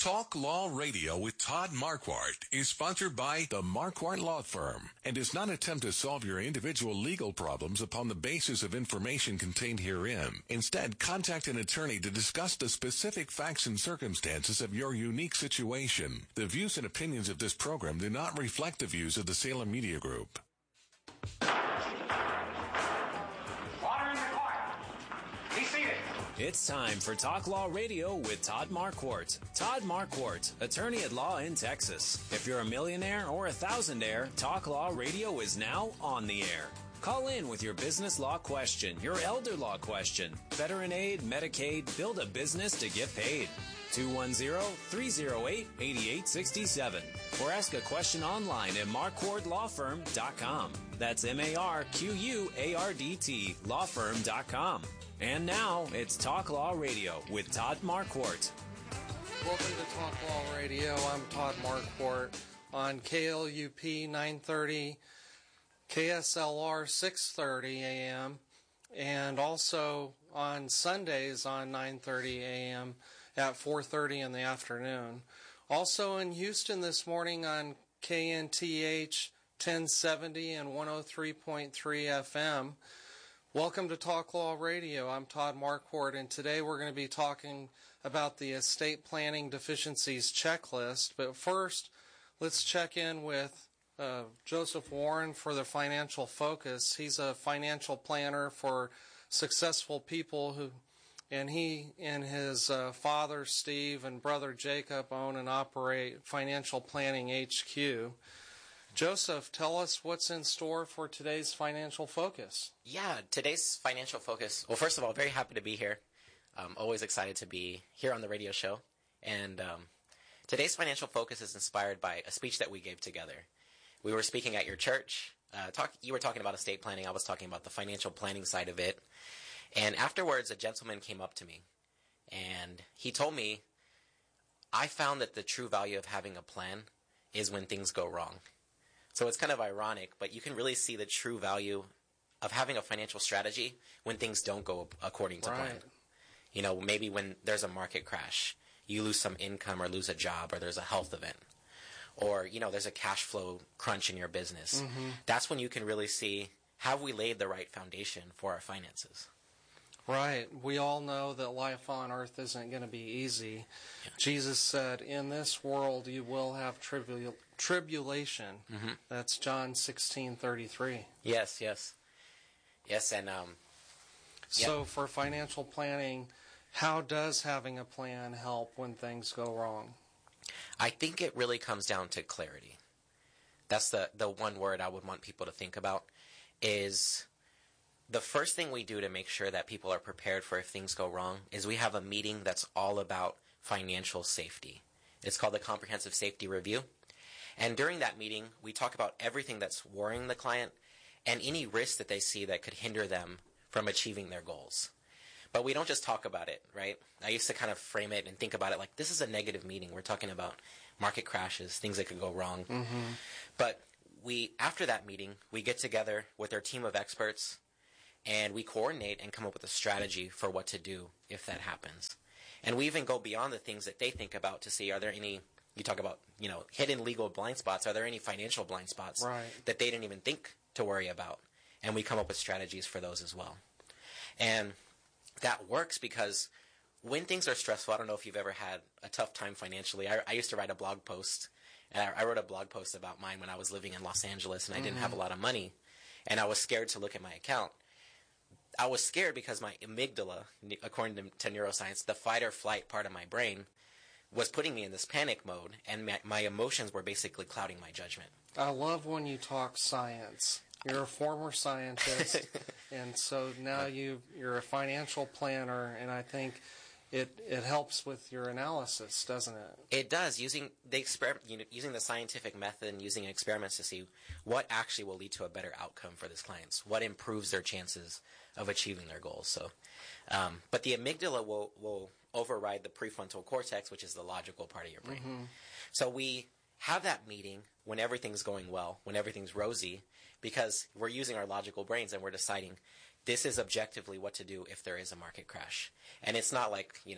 Talk Law Radio with Todd Marquardt is sponsored by the Marquardt Law Firm and does not attempt to solve your individual legal problems upon the basis of information contained herein. Instead, contact an attorney to discuss the specific facts and circumstances of your unique situation. The views and opinions of this program do not reflect the views of the Salem Media Group. It's time for Talk Law Radio with Todd Marquardt. Todd Marquardt, attorney at law in Texas. If you're a millionaire or a thousandaire, Talk Law Radio is now on the air. Call in with your business law question, your elder law question, veteran aid, Medicaid, build a business to get paid. 210-308-8867. Or ask a question online at marquardtlawfirm.com. That's MARQUARDT lawfirm.com. And now, it's Talk Law Radio with Todd Marquardt. Welcome to Talk Law Radio. I'm Todd Marquardt on KLUP 930, KSLR 630 AM, and also on Sundays on 930 AM at 4:30 in the afternoon. Also in Houston this morning on KNTH 1070 and 103.3 FM. Welcome to Talk Law Radio. I'm Todd Marquardt, and today we're going to be talking about the estate planning deficiencies checklist. But first, let's check in with Joseph Warren for the Financial Focus. He's a financial planner for successful people and he and his father, Steve, and brother Jacob own and operate Financial Planning HQ. Joseph, tell us what's in store for today's Financial Focus. Yeah, today's Financial Focus. Well, first of all, very happy to be here. Always excited to be here on the radio show. And today's Financial Focus is inspired by a speech that we gave together. We were speaking at your church. You were talking about estate planning. I was talking about the financial planning side of it. And afterwards, a gentleman came up to me. And he told me, I found that the true value of having a plan is when things go wrong. So it's kind of ironic, but you can really see the true value of having a financial strategy when things don't go according to plan. You know, maybe when there's a market crash, you lose some income or lose a job or there's a health event. Or, you know, there's a cash flow crunch in your business. Mm-hmm. That's when you can really see, have we laid the right foundation for our finances? Right. We all know that life on earth isn't going to be easy. Yeah. Jesus said, in this world you will have tribulation. Mm-hmm. That's John 16:33. Yes, and so for financial planning, how does having a plan help when things go wrong? I think it really comes down to clarity. That's the one word I would want people to think about is the first thing we do to make sure that people are prepared for if things go wrong is we have a meeting that's all about financial safety. It's called the Comprehensive Safety Review. And during that meeting, we talk about everything that's worrying the client and any risks that they see that could hinder them from achieving their goals. But we don't just talk about it, right? I used to kind of frame it and think about it like this is a negative meeting. We're talking about market crashes, things that could go wrong. Mm-hmm. But after that meeting, we get together with our team of experts and we coordinate and come up with a strategy for what to do if that happens. And we even go beyond the things that they think about to see, are there any, you talk about, you know, hidden legal blind spots, are there any financial blind spots that they didn't even think to worry about? And we come up with strategies for those as well. And that works because when things are stressful, I don't know if you've ever had a tough time financially. I used to write a blog post, and I wrote a blog post about mine when I was living in Los Angeles, and I didn't have a lot of money, and I was scared to look at my account. I was scared because my amygdala, according to neuroscience, the fight or flight part of my brain, was putting me in this panic mode, and my emotions were basically clouding my judgment. I love when you talk science. You're a former scientist, and so now you're a financial planner, and I think it helps with your analysis, doesn't it? It does, using the scientific method and using experiments to see what actually will lead to a better outcome for these clients, what improves their chances of achieving their goals. So, but the amygdala will override the prefrontal cortex, which is the logical part of your brain. Mm-hmm. So we have that meeting when everything's going well, when everything's rosy, because we're using our logical brains and we're deciding this is objectively what to do if there is a market crash. And it's not like,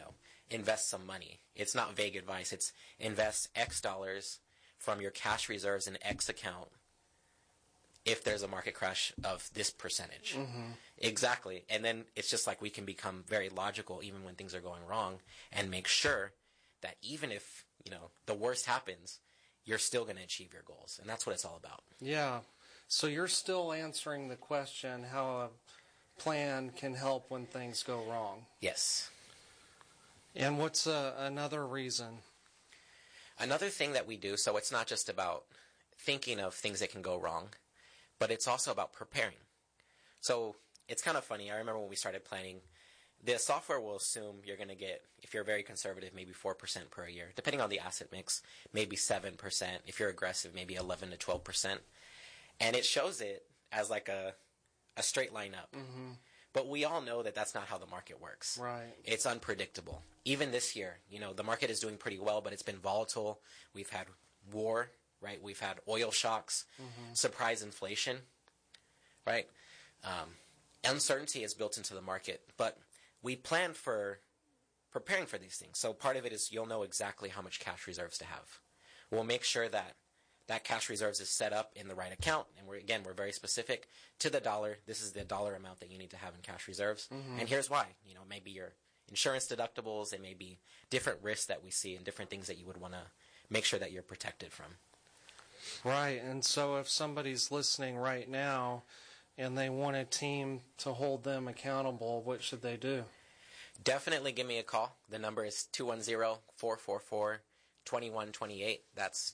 invest some money. It's not vague advice. It's invest X dollars from your cash reserves in X account if there's a market crash of this percentage. Mm-hmm. Exactly. And then it's just like we can become very logical even when things are going wrong and make sure that even if, the worst happens, you're still going to achieve your goals. And that's what it's all about. Yeah. So you're still answering the question how a plan can help when things go wrong. Yes. And what's another reason? Another thing that we do, so it's not just about thinking of things that can go wrong, but it's also about preparing. So it's kind of funny. I remember when we started planning, the software will assume you're going to get, if you're very conservative, maybe 4% per year, depending on the asset mix, maybe 7%. If you're aggressive, maybe 11 to 12%. And it shows it as like a straight line up. Mm-hmm. But we all know that that's not how the market works. Right. It's unpredictable. Even this year, the market is doing pretty well, but it's been volatile. We've had war, right? We've had oil shocks, surprise inflation, right? Uncertainty is built into the market, but we plan for preparing for these things. So part of it is you'll know exactly how much cash reserves to have. We'll make sure that cash reserves is set up in the right account, and we're very specific to the dollar. This is the dollar amount that you need to have in cash reserves, and here's why. Maybe your insurance deductibles, it may be different risks that we see and different things that you would want to make sure that you're protected from. Right, and so if somebody's listening right now and they want a team to hold them accountable, what should they do? Definitely give me a call. The number is 210-444-2128. That's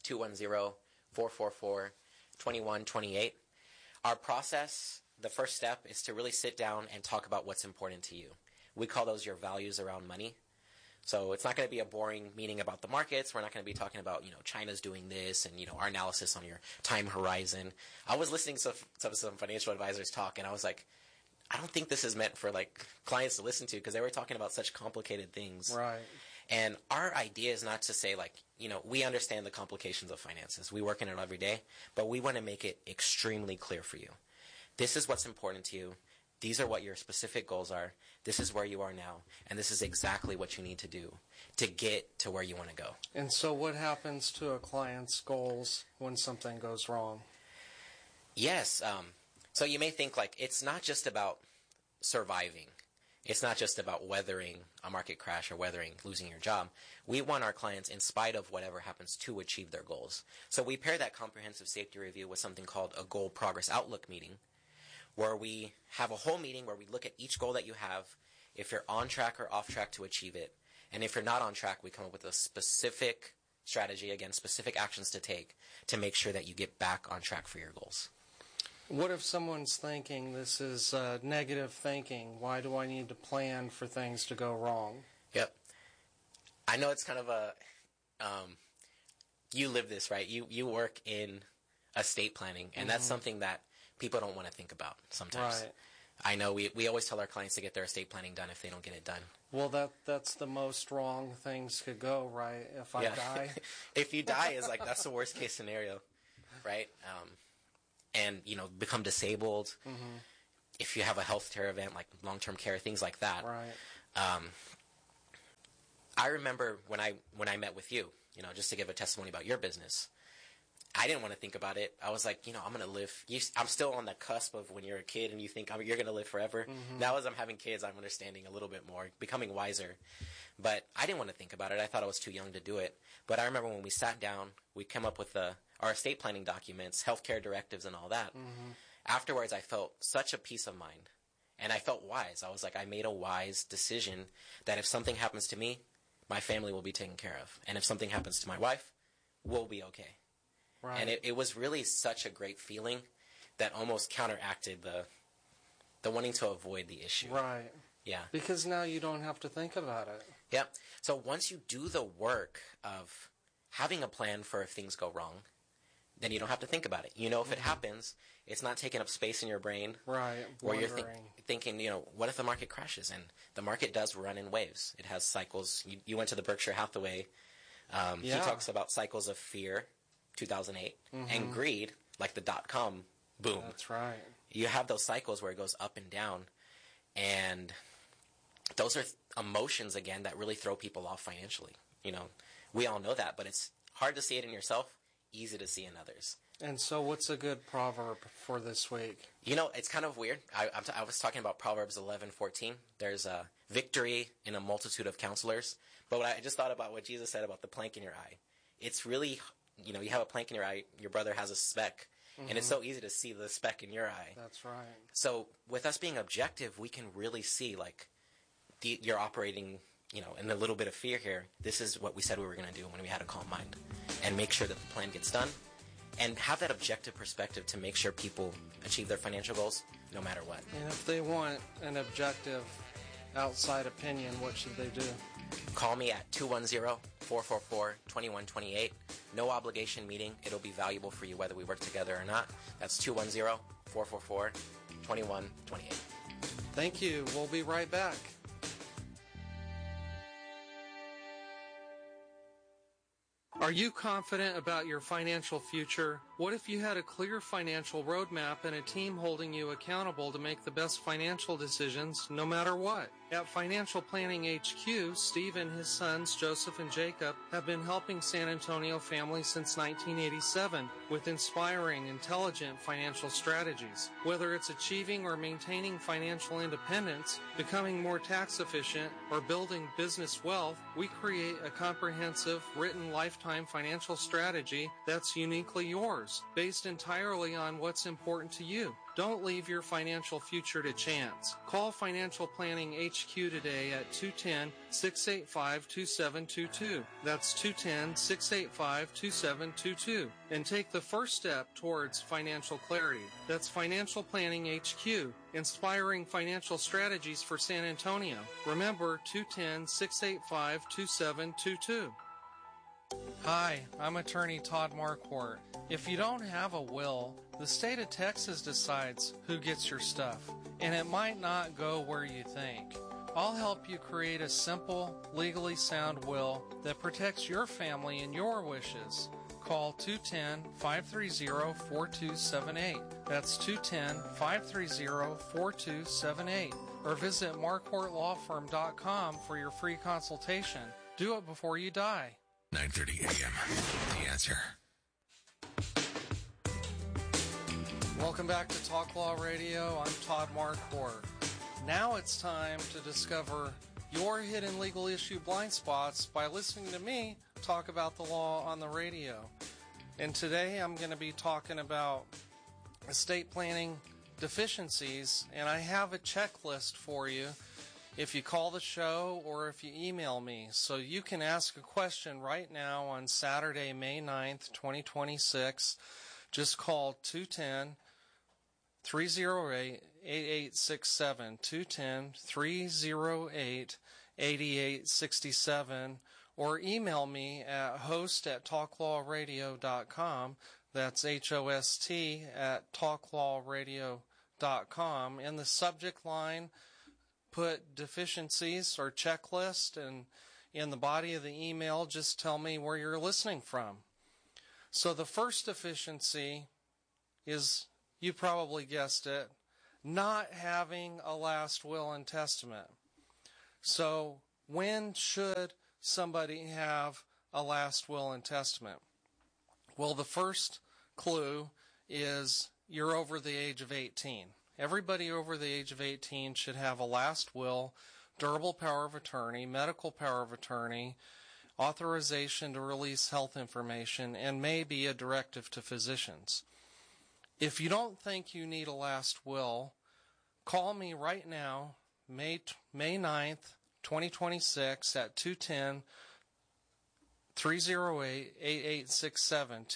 210-444-2128. Our process, the first step is to really sit down and talk about what's important to you. We call those your values around money. So it's not going to be a boring meeting about the markets. We're not going to be talking about, China's doing this and, our analysis on your time horizon. I was listening to some financial advisors talk, and I was like, I don't think this is meant for, clients to listen to, because they were talking about such complicated things. Right. And our idea is not to say, we understand the complications of finances. We work in it every day, but we want to make it extremely clear for you. This is what's important to you. These are what your specific goals are. This is where you are now. And this is exactly what you need to do to get to where you want to go. And so what happens to a client's goals when something goes wrong? Yes. So you may think it's not just about surviving. It's not just about weathering a market crash or losing your job. We want our clients, in spite of whatever happens, to achieve their goals. So we pair that comprehensive safety review with something called a goal progress outlook meeting, where we have a whole meeting where we look at each goal that you have, if you're on track or off track to achieve it. And if you're not on track, we come up with a specific strategy, again, specific actions to take to make sure that you get back on track for your goals. What if someone's thinking this is negative thinking? Why do I need to plan for things to go wrong? Yep. I know it's kind of you live this, right? You work in estate planning, and that's something that people don't want to think about sometimes. Right. I know we always tell our clients to get their estate planning done if they don't get it done. Well, that's the most wrong things could go, right? If I die. If you die, is that's the worst case scenario, right? And become disabled. Mm-hmm. If you have a healthcare event like long-term care, things like that. Right. I remember when I met with you, just to give a testimony about your business. I didn't want to think about it. I was like, I'm going to live. I'm still on the cusp of when you're a kid and you think you're going to live forever. Mm-hmm. Now as I'm having kids, I'm understanding a little bit more, becoming wiser. But I didn't want to think about it. I thought I was too young to do it. But I remember when we sat down, we came up with our estate planning documents, healthcare directives, and all that. Mm-hmm. Afterwards, I felt such a peace of mind. And I felt wise. I was like, I made a wise decision that if something happens to me, my family will be taken care of. And if something happens to my wife, we'll be okay. Right. And it was really such a great feeling that almost counteracted the wanting to avoid the issue. Right. Yeah. Because now you don't have to think about it. Yeah. So once you do the work of having a plan for if things go wrong, then you don't have to think about it. If it happens, it's not taking up space in your brain. Right. Where you're thinking, what if the market crashes? And the market does run in waves. It has cycles. You went to the Berkshire Hathaway. He talks about cycles of fear, 2008, and greed, like the dot-com boom. That's right. You have those cycles where it goes up and down, and those are emotions, again, that really throw people off financially. We all know that, but it's hard to see it in yourself, easy to see in others. And so what's a good proverb for this week? It's kind of weird. I was talking about Proverbs 11:14. There's a victory in a multitude of counselors. But I just thought about what Jesus said about the plank in your eye. It's really, you have a plank in your eye, your brother has a speck, and it's so easy to see the speck in your eye. That's right. So with us being objective, we can really see, you're operating, in a little bit of fear here. This is what we said we were going to do when we had a calm mind, and make sure that the plan gets done, and have that objective perspective to make sure people achieve their financial goals no matter what. And if they want an objective outside opinion, what should they do? Call me at 210-444-2128. No obligation meeting. It'll be valuable for you whether we work together or not. That's 210-444-2128. Thank you. We'll be right back. Are you confident about your financial future? What if you had a clear financial roadmap and a team holding you accountable to make the best financial decisions no matter what? At Financial Planning HQ, Steve and his sons, Joseph and Jacob, have been helping San Antonio families since 1987 with inspiring, intelligent financial strategies. Whether it's achieving or maintaining financial independence, becoming more tax efficient, or building business wealth, we create a comprehensive, written lifetime financial strategy that's uniquely yours, based entirely on what's important to you. Don't leave your financial future to chance. Call Financial Planning HQ today at 210-685-2722. That's 210-685-2722. And take the first step towards financial clarity. That's Financial Planning HQ, inspiring financial strategies for San Antonio. Remember, 210-685-2722. Hi, I'm attorney Todd Marquardt. If you don't have a will, the state of Texas decides who gets your stuff, and it might not go where you think. I'll help you create a simple, legally sound will that protects your family and your wishes. Call 210-530-4278. That's 210-530-4278. Or visit marquardtlawfirm.com for your free consultation. Do it before you die. 9:30 a.m. The Answer. Welcome back to Talk Law Radio. I'm Todd Marquardt. Now it's time to discover your hidden legal issue blind spots by listening to me talk about the law on the radio. And today I'm going to be talking about estate planning deficiencies, and I have a checklist for you if you call the show or if you email me. So you can ask a question right now on Saturday, May 9th, 2026. Just call 210-308-8867, 210-308-8867, or email me at host@talklawradio.com. That's HOST@talklawradio.com. In the subject line, put deficiencies or checklist, and in the body of the email, just tell me where you're listening from. So the first deficiency is, you probably guessed it, not having a last will and testament. So when should somebody have a last will and testament? Well, the first clue is you're over the age of 18. Everybody over the age of 18 should have a last will, durable power of attorney, medical power of attorney, authorization to release health information, and maybe a directive to physicians. If you don't think you need a last will, call me right now, May 9th, 2026 at 210-308-8867,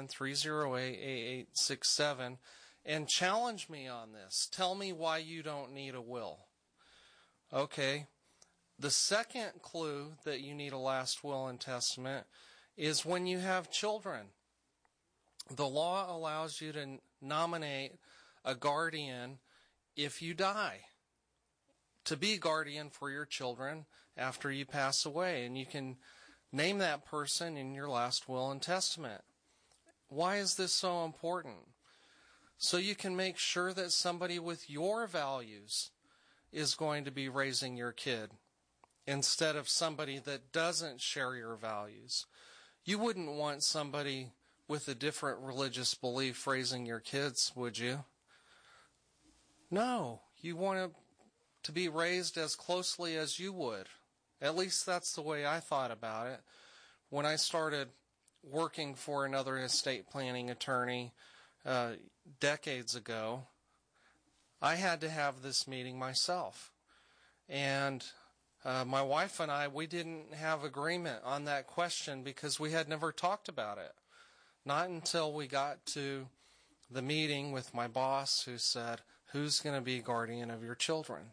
210-308-8867, and challenge me on this. Tell me why you don't need a will. Okay. The second clue that you need a last will and testament is when you have children. The law allows you to nominate a guardian if you die, to be guardian for your children after you pass away, and you can name that person in your last will and testament. Why is this so important? So you can make sure that somebody with your values is going to be raising your kid instead of somebody that doesn't share your values. You wouldn't want somebody with a different religious belief raising your kids, would you? No, you want to be raised as closely as you would. At least that's the way I thought about it. When I started working for another estate planning attorney decades ago, I had to have this meeting myself. And my wife and I, we didn't have agreement on that question because we had never talked about it. Not until we got to the meeting with my boss, who said, "Who's going to be guardian of your children?"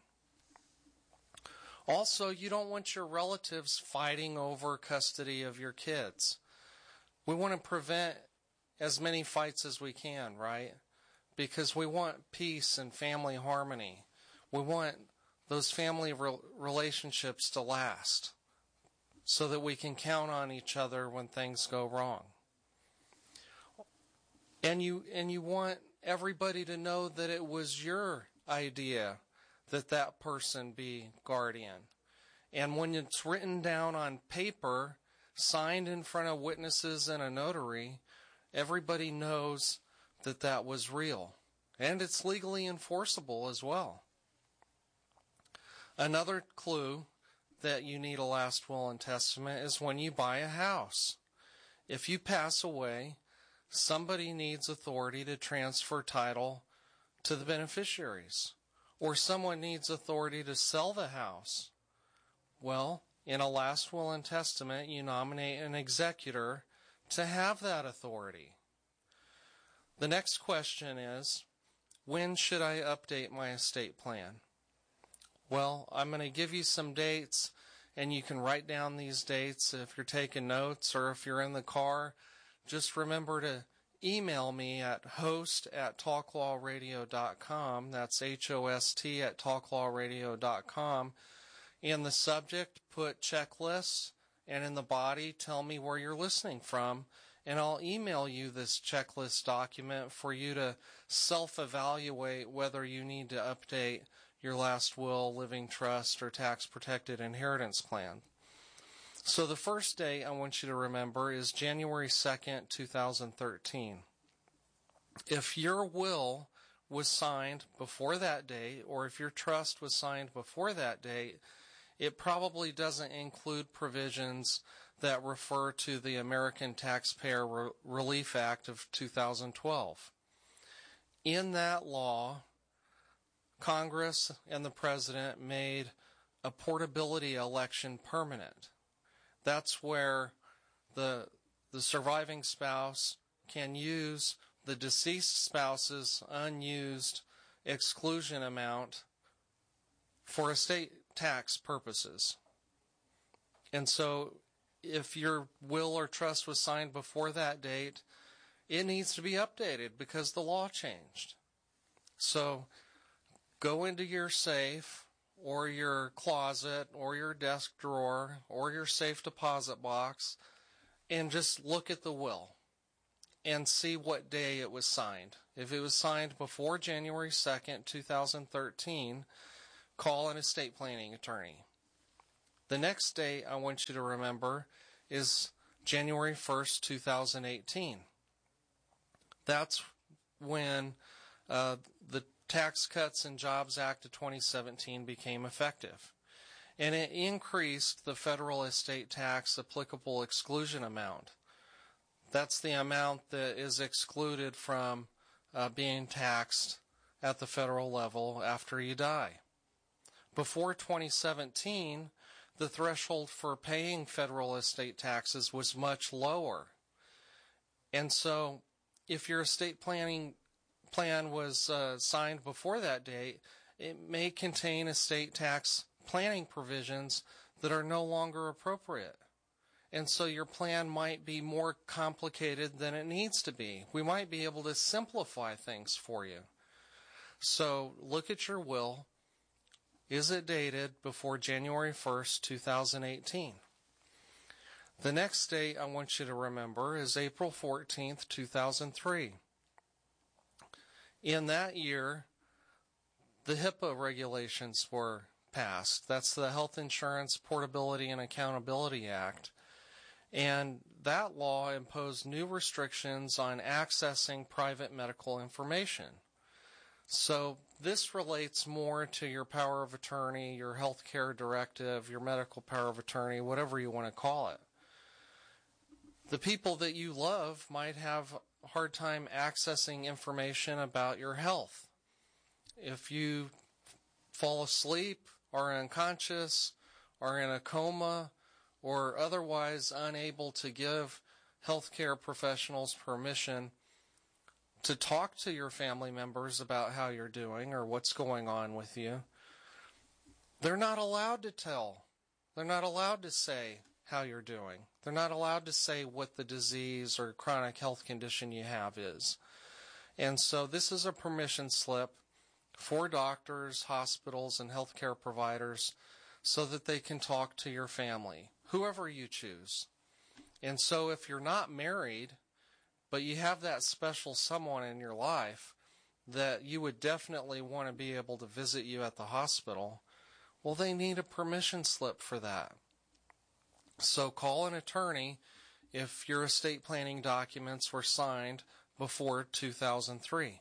Also, you don't want your relatives fighting over custody of your kids. We want to prevent as many fights as we can, right? Because we want peace and family harmony. We want those family relationships to last so that we can count on each other when things go wrong. And you want everybody to know that it was your idea that that person be guardian. And when it's written down on paper, signed in front of witnesses and a notary, everybody knows that that was real. And it's legally enforceable as well. Another clue that you need a last will and testament is when you buy a house. If you pass away, somebody needs authority to transfer title to the beneficiaries. Or someone needs authority to sell the house. Well, in a last will and testament, you nominate an executor to have that authority. The next question is, when should I update my estate plan? Well, I'm going to give you some dates, and you can write down these dates if you're taking notes, or if you're in the car, just remember to email me at host@talklawradio.com. That's HOST@talklawradio.com. In the subject, put checklists, and in the body, tell me where you're listening from, and I'll email you this checklist document for you to self-evaluate whether you need to update your last will, living trust, or tax-protected inheritance plan. So the first day I want you to remember is January 2nd, 2013. If your will was signed before that date, or if your trust was signed before that date, it probably doesn't include provisions that refer to the American Taxpayer Relief Act of 2012. In that law, Congress and the President made a portability election permanent. That's where the surviving spouse can use the deceased spouse's unused exclusion amount for estate tax purposes. And so if your will or trust was signed before that date, it needs to be updated because the law changed. So go into your safe or your closet or your desk drawer or your safe deposit box and just look at the will and see what day it was signed. If it was signed before January 2nd, 2013, call an estate planning attorney. The next day I want you to remember is January 1st, 2018. That's when the Tax Cuts and Jobs Act of 2017 became effective. And it increased the federal estate tax applicable exclusion amount. That's the amount that is excluded from being taxed at the federal level after you die. Before 2017, the threshold for paying federal estate taxes was much lower. And so if your estate plan was signed before that date, it may contain estate tax planning provisions that are no longer appropriate. And so your plan might be more complicated than it needs to be. We might be able to simplify things for you. So look at your will. Is it dated before January 1st, 2018? The next date I want you to remember is April 14th, 2003. In that year, the HIPAA regulations were passed. That's the Health Insurance Portability and Accountability Act. And that law imposed new restrictions on accessing private medical information. So this relates more to your power of attorney, your health care directive, your medical power of attorney, whatever you want to call it. The people that you love might have a hard time accessing information about your health. If you fall asleep, are unconscious, are in a coma, or otherwise unable to give healthcare professionals permission to talk to your family members about how you're doing or what's going on with you, they're not allowed to tell. They're not allowed to say how you're doing. They're not allowed to say what the disease or chronic health condition you have is. And so this is a permission slip for doctors, hospitals, and healthcare providers so that they can talk to your family, whoever you choose. And so if you're not married, but you have that special someone in your life that you would definitely want to be able to visit you at the hospital, well, they need a permission slip for that. So call an attorney if your estate planning documents were signed before 2003.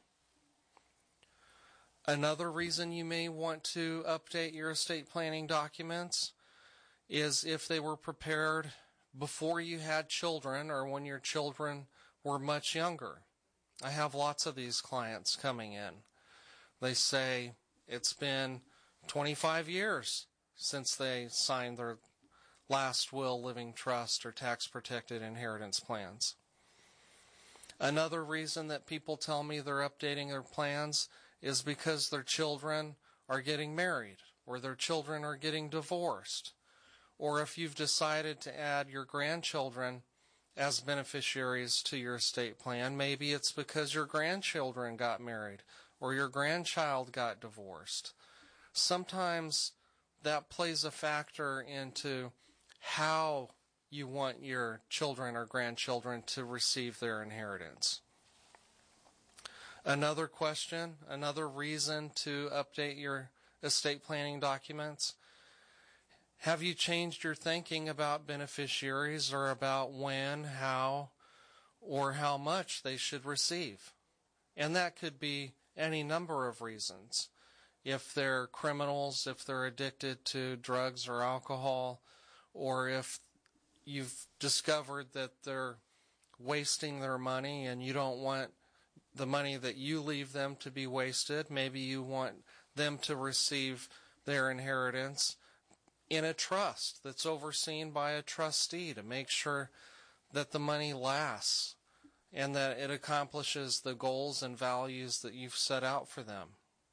Another reason you may want to update your estate planning documents is if they were prepared before you had children or when your children were much younger. I have lots of these clients coming in. They say it's been 25 years since they signed their last will, living trust, or tax-protected inheritance plans. Another reason that people tell me they're updating their plans is because their children are getting married, or their children are getting divorced, or if you've decided to add your grandchildren as beneficiaries to your estate plan, maybe it's because your grandchildren got married, or your grandchild got divorced. Sometimes that plays a factor into how you want your children or grandchildren to receive their inheritance. Another question, another reason to update your estate planning documents. Have you changed your thinking about beneficiaries or about when, how, or how much they should receive? And that could be any number of reasons. If they're criminals, if they're addicted to drugs or alcohol, or if you've discovered that they're wasting their money and you don't want the money that you leave them to be wasted. Maybe you want them to receive their inheritance in a trust that's overseen by a trustee to make sure that the money lasts and that it accomplishes the goals and values that you've set out for them.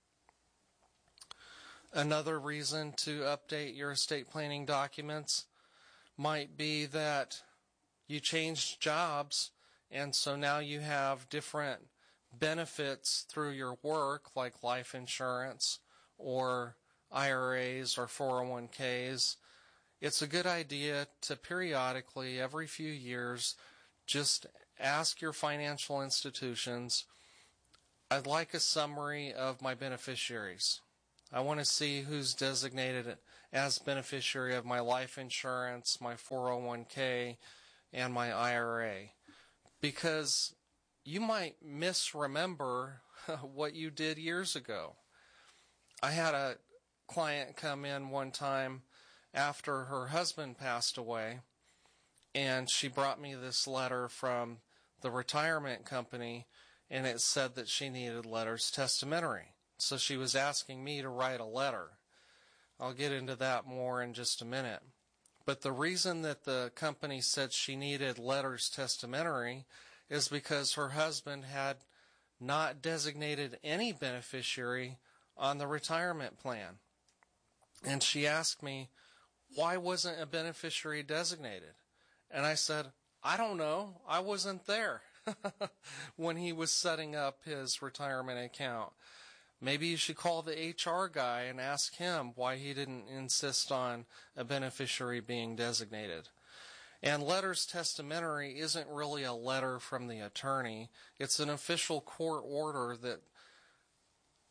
Another reason to update your estate planning documents might be that you changed jobs, and so now you have different benefits through your work, like life insurance or IRAs or 401ks. It's a good idea to periodically, every few years, just ask your financial institutions, I'd like a summary of my beneficiaries. I want to see who's designated as beneficiary of my life insurance, my 401k, and my IRA. Because you might misremember what you did years ago. I had a client come in one time after her husband passed away, and she brought me this letter from the retirement company, and it said that she needed letters testamentary. So she was asking me to write a letter. I'll get into that more in just a minute. But the reason that the company said she needed letters testamentary is because her husband had not designated any beneficiary on the retirement plan. And she asked me, why wasn't a beneficiary designated? And I said, I don't know. I wasn't there when he was setting up his retirement account. Maybe you should call the HR guy and ask him why he didn't insist on a beneficiary being designated. And letters testamentary isn't really a letter from the attorney. It's an official court order that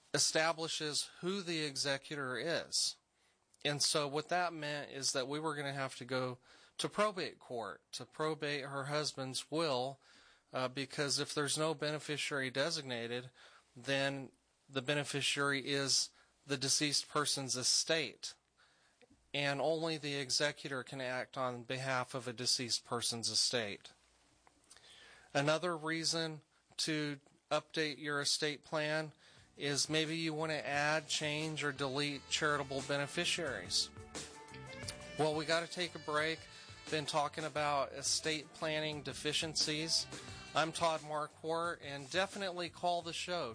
establishes who the executor is. And so what that meant is that we were going to have to go to probate court to probate her husband's will, because if there's no beneficiary designated, then the beneficiary is the deceased person's estate, and only the executor can act on behalf of a deceased person's estate. Another reason to update your estate plan is maybe you want to add, change, or delete charitable beneficiaries. Well, we got to take a break. Been talking about estate planning deficiencies. I'm Todd Marquardt, and definitely call the show,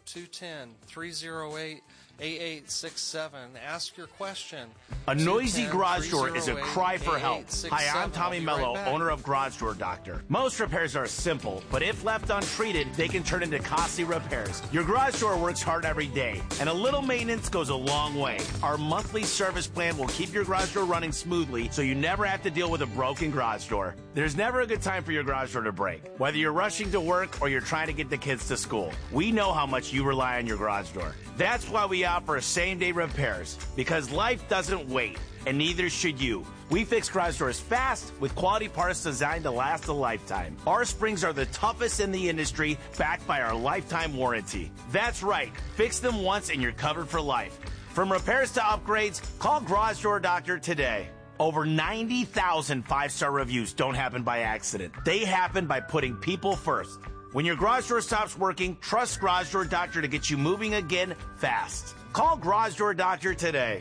210-308-8867. Ask your question. A noisy garage door is a cry for help. Hi, I'm Tommy Mello, owner of Garage Door Doctor. Most repairs are simple, but if left untreated, they can turn into costly repairs. Your garage door works hard every day, and a little maintenance goes a long way. Our monthly service plan will keep your garage door running smoothly, so you never have to deal with a broken garage door. There's never a good time for your garage door to break. Whether you're rushing to work or you're trying to get the kids to school, we know how much you rely on your garage door. That's why we offer same-day repairs, because life doesn't wait, and neither should you. We fix garage doors fast with quality parts designed to last a lifetime. Our springs are the toughest in the industry, backed by our lifetime warranty. That's right. Fix them once and you're covered for life. From repairs to upgrades, call Garage Door Doctor today. Over 90,000 five-star reviews don't happen by accident. They happen by putting people first. When your garage door stops working, trust Garage Door Doctor to get you moving again fast. Call Garage Door Doctor today.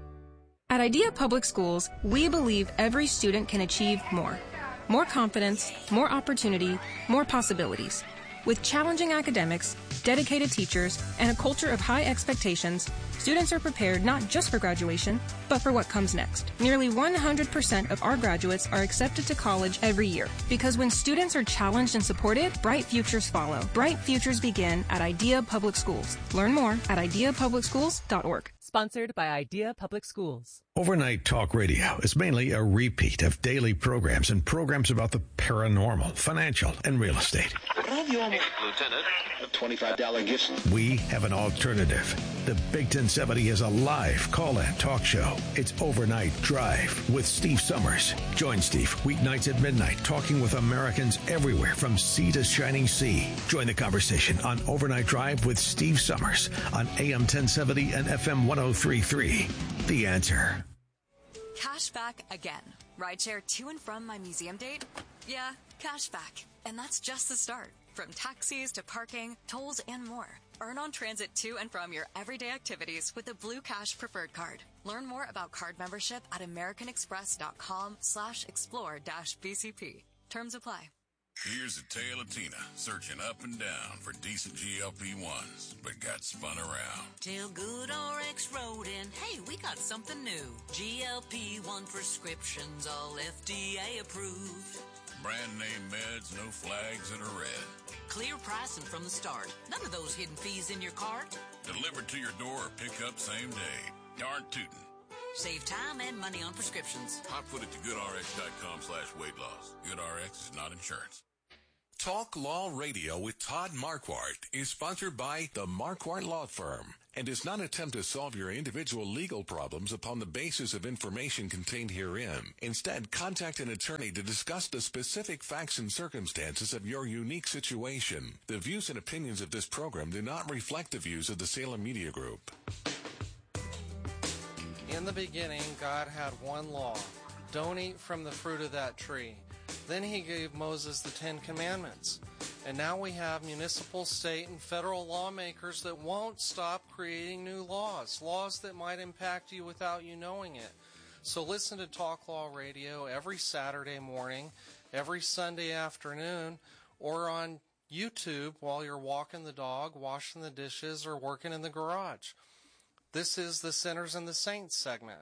At Idea Public Schools, we believe every student can achieve more. More confidence, more opportunity, more possibilities. With challenging academics, dedicated teachers, and a culture of high expectations, students are prepared not just for graduation, but for what comes next. Nearly 100% of our graduates are accepted to college every year, because when students are challenged and supported, bright futures follow. Bright futures begin at Idea Public Schools. Learn more at ideapublicschools.org. Sponsored by Idea Public Schools. Overnight Talk Radio is mainly a repeat of daily programs and programs about the paranormal, financial, and real estate. Lieutenant, a $25 gift. We have an alternative. The Big 1070 is a live call-in talk show. It's Overnight Drive with Steve Summers. Join Steve weeknights at midnight, talking with Americans everywhere from sea to shining sea. Join the conversation on Overnight Drive with Steve Summers on AM 1070 and FM 1033. The Answer. Cashback again. Rideshare to and from my museum date? Yeah, cashback. And that's just the start. From taxis to parking, tolls, and more. Earn on transit to and from your everyday activities with the Blue Cash Preferred Card. Learn more about card membership at americanexpress.com/explore-BCP. Terms apply. Here's a tale of Tina searching up and down for decent GLP-1s, but got spun around. Tell Good RX Rodent, hey, we got something new. GLP-1 prescriptions, all FDA approved. Brand name meds, no flags that are red. Clear pricing from the start. None of those hidden fees in your cart. Delivered to your door or pick up same day. Darn tootin'. Save time and money on prescriptions. I put it to goodrx.com/weight loss. GoodRx is not insurance. Talk Law Radio with Todd Marquardt is sponsored by the Marquardt Law Firm and does not attempt to solve your individual legal problems upon the basis of information contained herein. Instead, contact an attorney to discuss the specific facts and circumstances of your unique situation. The views and opinions of this program do not reflect the views of the Salem Media Group. In the beginning, God had one law. Don't eat from the fruit of that tree. Then he gave Moses the 10 Commandments. And now we have municipal, state, and federal lawmakers that won't stop creating new laws. Laws that might impact you without you knowing it. So listen to Talk Law Radio every Saturday morning, every Sunday afternoon, or on YouTube while you're walking the dog, washing the dishes, or working in the garage. This is the Sinners and the Saints segment.